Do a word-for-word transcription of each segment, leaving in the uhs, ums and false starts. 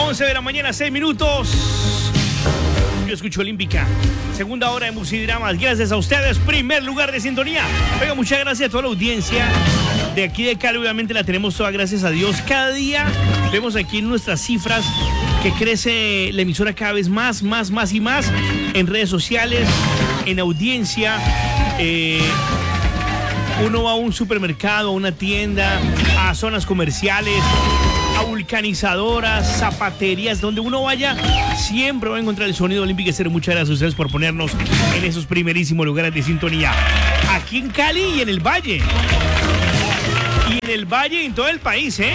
once de la mañana, seis minutos. Yo escucho Olímpica. Segunda hora de Musidramas. Gracias a ustedes. Primer lugar de sintonía. Oiga, muchas gracias a toda la audiencia de aquí de Cali. Obviamente la tenemos toda, gracias a Dios. Cada día vemos aquí en nuestras cifras que crece la emisora cada vez más, más, más y más. En redes sociales, en audiencia. Eh, uno va a un supermercado, a una tienda, a zonas comerciales, a vulcanizadoras, zapaterías, donde uno vaya, siempre va a encontrar el sonido Olímpica Estéreo. Muchas gracias a ustedes por ponernos en esos primerísimos lugares de sintonía. Aquí en Cali y en el Valle. Y en el Valle y en todo el país, ¿eh?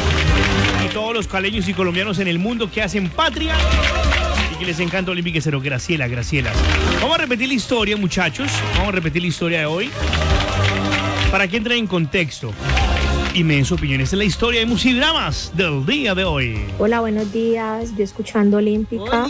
Y todos los caleños y colombianos en el mundo que hacen patria y que les encanta Olímpica Estéreo. Graciela, Graciela. Vamos a repetir la historia, muchachos. Vamos a repetir la historia de hoy para que entren en contexto y me den su opinión. Esta es la historia de Musidramas del día de hoy. Hola, buenos días. Yo escuchando Olímpica.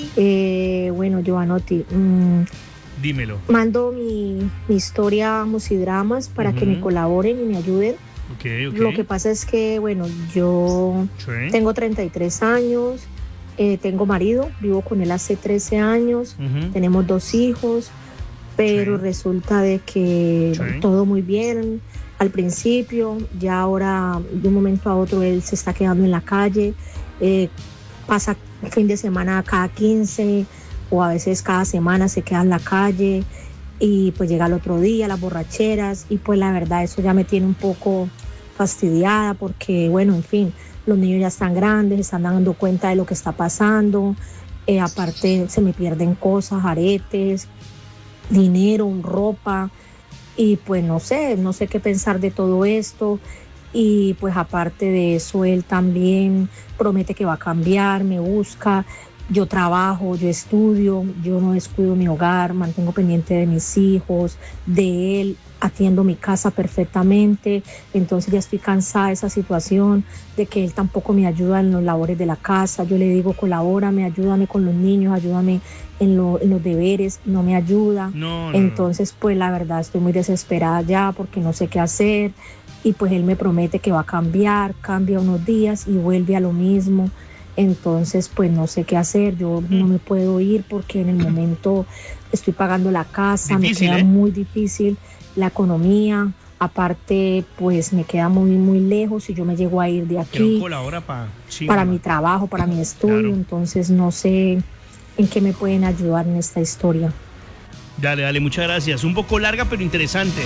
Eh, bueno, Giovanotti, mmm, dímelo. Mando mi, mi historia a Musidramas para uh-huh. que me colaboren y me ayuden. Okay, okay. Lo que pasa es que, bueno, yo sí. tengo treinta y tres años, eh, tengo marido, vivo con él hace trece años, uh-huh. tenemos dos hijos, pero sí. resulta de que sí. todo muy bien al principio, ya ahora de un momento a otro él se está quedando en la calle, eh, pasa fin de semana cada quince o a veces cada semana se queda en la calle y pues llega el otro día, las borracheras, y pues la verdad eso ya me tiene un poco fastidiada porque bueno, en fin, los niños ya están grandes, están dando cuenta de lo que está pasando, eh, aparte se me pierden cosas, aretes, dinero, ropa, y pues no sé, no sé qué pensar de todo esto. Y pues aparte de eso, él también promete que va a cambiar, me busca, yo trabajo, yo estudio, yo no descuido mi hogar, mantengo pendiente de mis hijos, de él, atiendo mi casa perfectamente. Entonces ya estoy cansada de esa situación, de que él tampoco me ayuda en los labores de la casa. Yo le digo, colabórame, ayúdame con los niños, ayúdame en, lo, en los deberes, no me ayuda. No, no, Entonces pues la verdad estoy muy desesperada ya porque no sé qué hacer. Y pues él me promete que va a cambiar, cambia unos días y vuelve a lo mismo. Entonces pues no sé qué hacer, yo mm. no me puedo ir porque en el momento estoy pagando la casa, difícil, me queda ¿eh? muy difícil la economía, aparte pues me queda muy muy lejos y yo me llego a ir de aquí pa, sí, para mi trabajo, para mi estudio, claro. Entonces no sé en qué me pueden ayudar en esta historia. Dale, dale, muchas gracias, un poco larga pero interesante.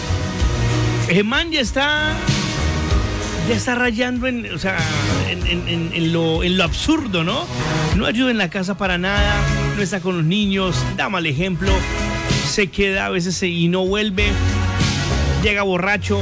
El man ya está ya está rayando en, o sea, en, en, en, en, lo, en lo absurdo, ¿no? No ayuda en la casa para nada, no está con los niños, da mal ejemplo, se queda a veces y no vuelve, llega borracho.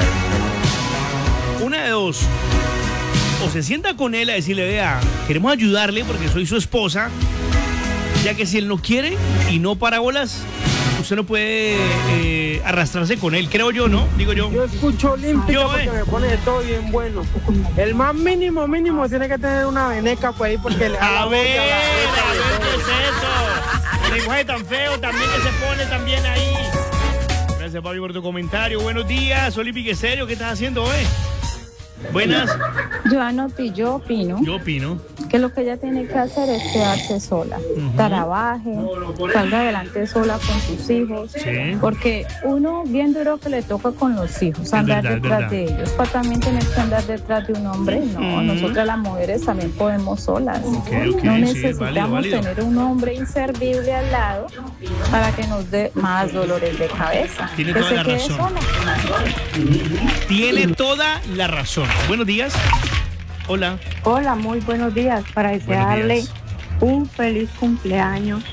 Una de dos, o se sienta con él a decirle, vea, queremos ayudarle porque soy su esposa, ya que si él no quiere y no para bolas, usted no puede eh, arrastrarse con él, creo yo, ¿no? Digo yo. Yo escucho Olímpica yo, porque eh. me pone de todo bien bueno. El más mínimo, mínimo tiene que tener una veneca por ahí porque le da A ver, a ver, ¿qué es eso? El lenguaje tan feo también que se pone también ahí. Gracias, papi, por tu comentario. Buenos días, Olímpica Estéreo, ¿qué estás haciendo hoy? Buenas. Giovanotti, yo opino. Yo opino. Que lo que ella tiene que hacer es quedarse sola. Uh-huh. Trabaje, salga adelante sola con sus hijos. Sí. Porque uno bien duro que le toca con los hijos, es andar verdad, detrás de ellos. Para también tener que andar detrás de un hombre. No, uh-huh. Nosotras las mujeres también podemos solas. Okay, okay, no sí, necesitamos válido, válido. tener un hombre inservible al lado para que nos dé más dolores de cabeza. Tiene que toda se la quede razón. sola. Tiene toda la razón. Buenos días. Hola. Hola, muy buenos días. Para desearle un feliz cumpleaños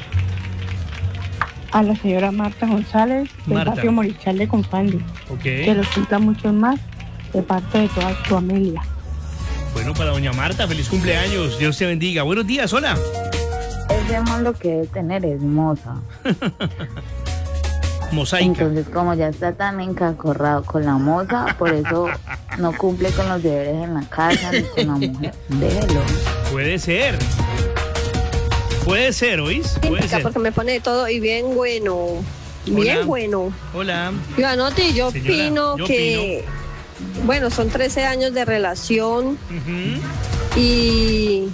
a la señora Marta González del barrio Morichal de Confandi. Okay. Que los cumpla muchos más de parte de toda su familia. Bueno, para doña Marta, feliz cumpleaños. Dios te bendiga. Buenos días, hola. Ese man lo que debe tener es moza. Mosaica. Entonces, como ya está tan encacorrado con la moza, por eso no cumple con los deberes en la casa ni con la mujer. Déjelo. Puede ser. Puede ser, ¿oís? Puede ser. Porque me pone todo y bien bueno. Bien Hola. bueno. Hola. Giovanotti, yo Señora, opino yo que, opino. bueno, son trece años de relación Uh-huh. y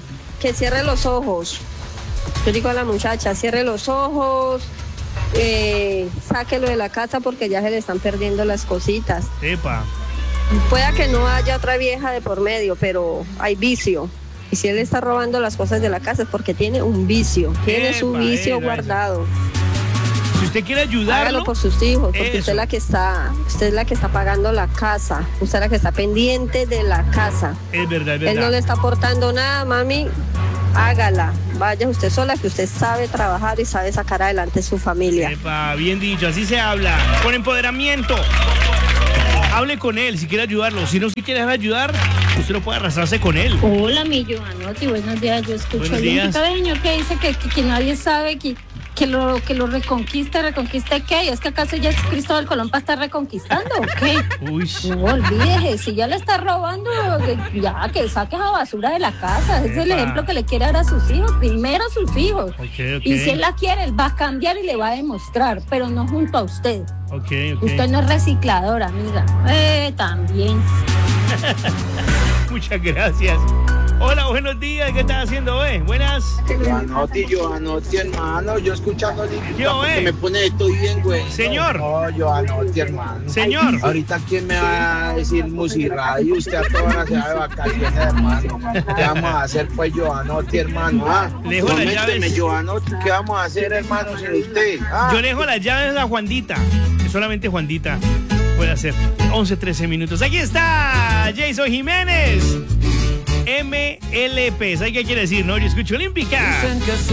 que cierre los ojos. Yo digo a la muchacha, cierre los ojos, eh, sáquelo de la casa porque ya se le están perdiendo las cositas. Epa. Pueda que no haya otra vieja de por medio, pero hay vicio. Y si él está robando las cosas de la casa es porque tiene un vicio, tiene Epa, su vicio era, guardado. Si usted quiere ayudarlo, hágalo por sus hijos, porque eso. usted es la que está, usted es la que está pagando la casa, usted es la que está pendiente de la casa. Es verdad, es verdad. Él no le está aportando nada, mami, hágala, vaya usted sola, que usted sabe trabajar y sabe sacar adelante su familia. Epa, bien dicho, así se habla, con empoderamiento. Hable con él si quiere ayudarlo, si no si quiere ayudar, usted no puede arrastrarse con él. Hola, mi Joanotti, buenos días, yo escucho Buenos al días. señor que dice que, que, que nadie sabe que... Que lo, que lo reconquista, reconquista ¿qué? ¿Es que acaso ya es Cristóbal Colón para estar reconquistando o qué? Uy. No, olvídese, si ya le está robando, ya que saque esa basura de la casa. Es el Epa. ejemplo que le quiere dar a sus hijos, primero a sus hijos. Okay, okay. Y si él la quiere, él va a cambiar y le va a demostrar, pero no junto a usted. Okay, okay. Usted no es recicladora, amiga. Eh, también. Muchas gracias. Hola, buenos días, ¿qué estás haciendo hoy? Buenas. Joanotti, Joanotti, hermano, yo escuchando Yo, porque eh. me pone esto bien, güey. Señor. No, Joanotti, hermano. Señor. Ahorita, ¿quién me va a decir Musirradio? Usted a toda la ciudad de vacaciones, hermano. ¿Qué vamos a hacer, pues, Joanotti, hermano? Ah, Le dejo las coménteme, llaves. Joanotti, ¿qué vamos a hacer, hermano, sin usted? Ah. Yo le dejo las llaves a Juandita, que solamente Juandita puede hacer. once, trece minutos. Aquí está Jason Jiménez. M L P. ¿Sabes qué quiere decir, no? Yo escucho Olímpica.